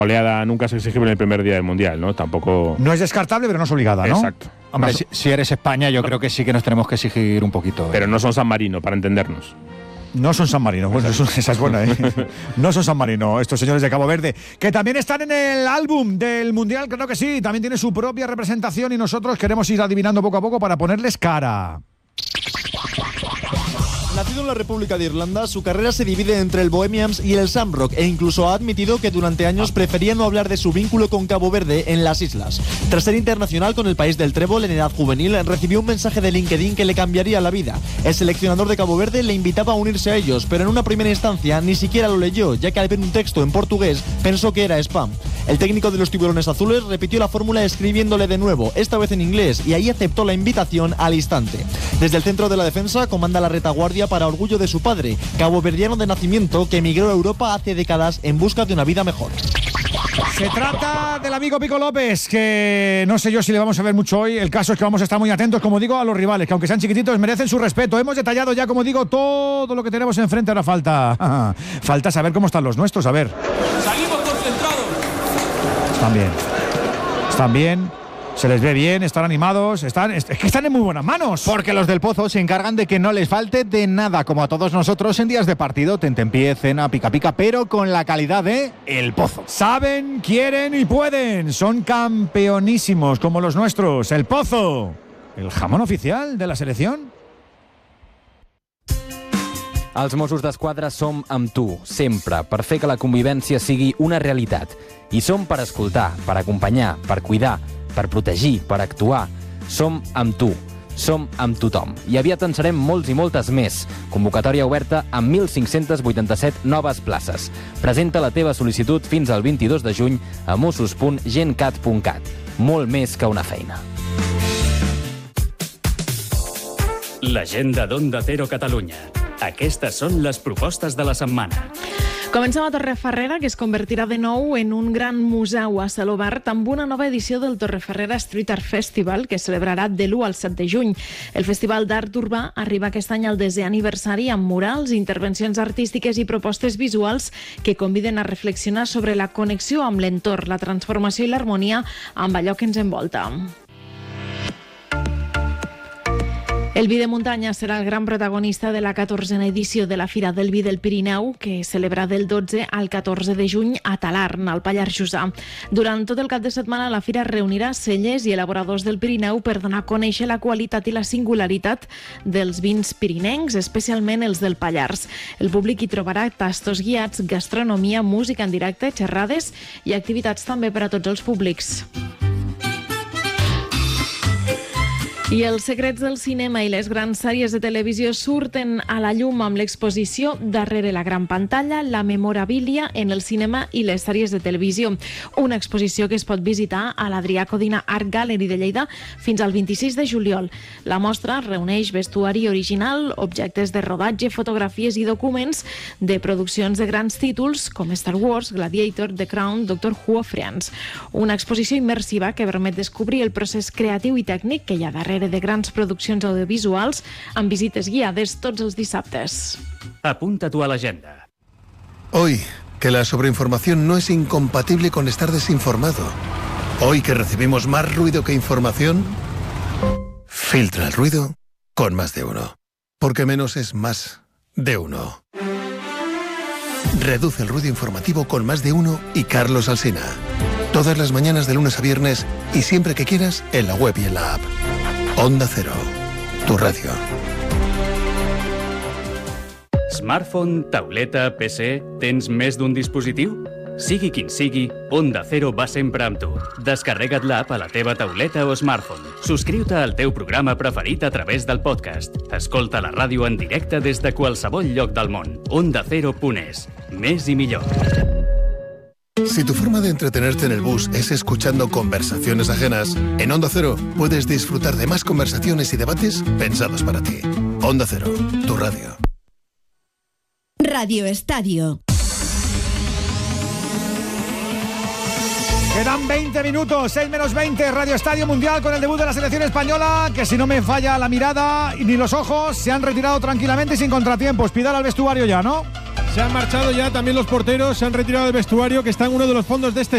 Oleada nunca es exigible en el primer día del Mundial, ¿no? Tampoco... No es descartable, pero no es obligada, ¿no? Exacto. Hombre, si eres España, yo creo que sí que nos tenemos que exigir un poquito. Pero no son San Marino, para entendernos. No son San Marino. Bueno, esa es buena, ¿eh? No son San Marino, estos señores de Cabo Verde, que también están en el álbum del Mundial, creo que sí. También tiene su propia representación y nosotros queremos ir adivinando poco a poco para ponerles cara. Nacido en la República de Irlanda, su carrera se divide entre el Bohemians y el Shamrock e incluso ha admitido que durante años prefería no hablar de su vínculo con Cabo Verde en las islas. Tras ser internacional con el país del trébol en edad juvenil, recibió un mensaje de LinkedIn que le cambiaría la vida. El seleccionador de Cabo Verde le invitaba a unirse a ellos, pero en una primera instancia ni siquiera lo leyó, ya que al ver un texto en portugués pensó que era spam. El técnico de los Tiburones Azules repitió la fórmula escribiéndole de nuevo, esta vez en inglés, y ahí aceptó la invitación al instante. Desde el centro de la defensa comanda la retaguardia para orgullo de su padre, caboverdiano de nacimiento que emigró a Europa hace décadas en busca de una vida mejor. Se trata del amigo Pico López, que no sé yo si le vamos a ver mucho hoy. El caso es que vamos a estar muy atentos, como digo, a los rivales, que aunque sean chiquititos merecen su respeto. Hemos detallado ya, como digo, todo lo que tenemos enfrente. Ahora falta saber cómo están los nuestros, a ver. Salimos concentrados. Están bien. Se les ve bien, están animados, es que están en muy buenas manos. Porque los del Pozo se encargan de que no les falte de nada, como a todos nosotros en días de partido, tentempié, cena, pica pica, pero con la calidad de El Pozo. Saben, quieren y pueden. Son campeonísimos como los nuestros. El Pozo, el jamón oficial de la selección. Els Mossos d'Esquadra som amb tu, sempre, per fer que la convivència sigui una realitat. I som per escoltar, per acompanyar, per cuidar, per protegir, per actuar. Som amb tu, som amb tothom. I aviat en serem molts i moltes més. Convocatòria oberta amb 1.587 noves places. Presenta la teva sol·licitud fins al 22 de juny a mossos.gencat.cat. Molt més que una feina. L'agenda d'Onda Cero Catalunya. Aquestes són les propostes de la setmana. Comencem a Torrefarrera, que es convertirà de nou en un gran museu a cel obert amb una nova edició del Torrefarrera Street Art Festival, que es celebrarà de l'1 al 7 de juny. El Festival d'Art Urbà arriba aquest any al 10è aniversari amb murals, intervencions artístiques i propostes visuals que conviden a reflexionar sobre la connexió amb l'entorn, la transformació i l'harmonia amb allò que ens envolta. El vi de muntanya serà el gran protagonista de la 14a edició de la Fira del Vi del Pirineu, que es celebra del 12 al 14 de juny a Talarn, al Pallars Jussà. Durant tot el cap de setmana, la Fira reunirà cellers i elaboradors del Pirineu per donar a conèixer la qualitat i la singularitat dels vins pirinencs, especialment els del Pallars. El públic hi trobarà tastos guiats, gastronomia, música en directe, xerrades i activitats també per a tots els públics. I els secrets del cinema i les grans sèries de televisió surten a la llum amb l'exposició Darrere la gran pantalla, la memorabilia en el cinema i les sèries de televisió. Una exposició que es pot visitar a l'Adrià Codina Art Gallery de Lleida fins al 26 de juliol. La mostra reuneix vestuari original, objectes de rodatge, fotografies i documents de produccions de grans títols com Star Wars, Gladiator, The Crown, Doctor Who o Friends. Una exposició immersiva que permet descobrir el procés creatiu i tècnic que hi ha darrere de grans produccions audiovisuals amb visites guiades tots els dissabtes. Apunta-t'ho a l'agenda. Hoy, que la sobreinformación no es incompatible con estar desinformado. Hoy que recibimos más ruido que información, filtra el ruido con Más de Uno. Porque menos es más de uno. Reduce el ruido informativo con Más de Uno y Carlos Alsina. Todas las mañanas de lunes a viernes y siempre que quieras en la web y en la app. Onda Cero, tu radio. Smartphone, tauleta, PC... Tens més d'un dispositiu? Sigui quin sigui, Onda Cero va sempre amb tu. Descarrega't l'app a la teva tauleta o smartphone. Subscriu-te al teu programa preferit a través del podcast. Escolta la ràdio en directe des de qualsevol lloc del món. OndaCero.es. Més i millor. Si tu forma de entretenerte en el bus es escuchando conversaciones ajenas, en Onda Cero puedes disfrutar de más conversaciones y debates pensados para ti. Onda Cero, tu radio. Radio Estadio. Quedan 20 minutos, 6 menos 20, Radio Estadio Mundial con el debut de la selección española, que si no me falla la mirada ni los ojos, se han retirado tranquilamente y sin contratiempos. Pidal al vestuario ya, ¿no? Se han marchado ya también los porteros, se han retirado del vestuario, que está en uno de los fondos de este